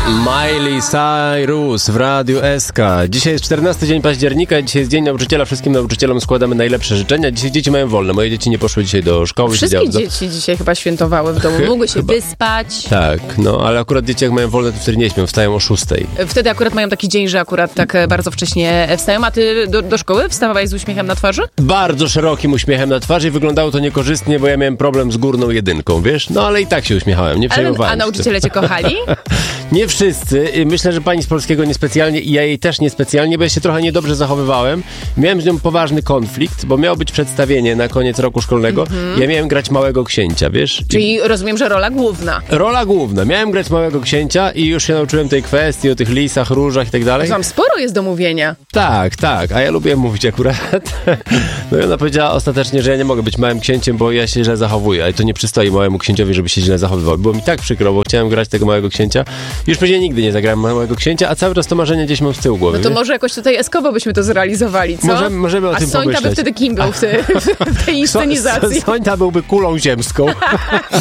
Miley Cyrus w Radiu SK. Dzisiaj jest 14 dzień października, dzisiaj jest Dzień Nauczyciela. Wszystkim nauczycielom składamy najlepsze życzenia. Dzisiaj dzieci mają wolne. Moje dzieci nie poszły dzisiaj do szkoły. Wszystkie dzieci dzisiaj chyba świętowały w domu. Mogły się wyspać. Tak, no ale akurat dzieci jak mają wolne, to wtedy nie śpią. Wstają o 6. Wtedy akurat mają taki dzień, że akurat tak bardzo wcześnie wstają. A ty do szkoły wstawałeś z uśmiechem na twarzy? Bardzo szerokim uśmiechem na twarzy i wyglądało to niekorzystnie, bo ja miałem problem z górną jedynką, wiesz? No ale i tak się uśmiechałem, nie przejmowałem A nauczyciele cię kochali? Nie wszyscy. Myślę, że pani z polskiego niespecjalnie i ja jej też niespecjalnie, bo ja się trochę niedobrze zachowywałem. Miałem z nią poważny konflikt, bo miało być przedstawienie na koniec roku szkolnego. Ja miałem grać Małego Księcia, wiesz? Czyli rozumiem, że rola główna. Rola główna. Miałem grać Małego Księcia i już się nauczyłem tej kwestii o tych lisach, różach i tak dalej. Tam sporo jest do mówienia. Tak, a ja lubię mówić akurat. No i ona powiedziała ostatecznie, że ja nie mogę być Małym Księciem, bo ja się źle zachowuję, ale to nie przystoi Małemu Księciowi, żeby się źle zachowywał. Było mi tak przykro, bo chciałem grać tego Małego Księcia. Już później nigdy nie zagrałem Małego Księcia, a cały czas to marzenie gdzieś mam z tyłu głowy. No to może jakoś tutaj eskowo byśmy to zrealizowali, co? Możemy o tym pomyśleć. A Sońta by wtedy kim był w tej inscenizacji? Sońta byłby kulą ziemską.